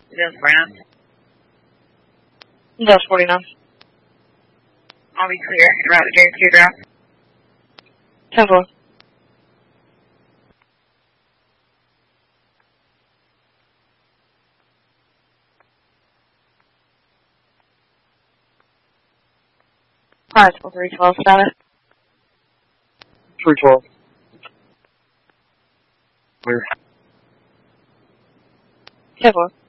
This Brown. That's 49. I'll be clear. Route to JQ drop. 10-4. Alright, 312 status. 312. Clear. 10-4.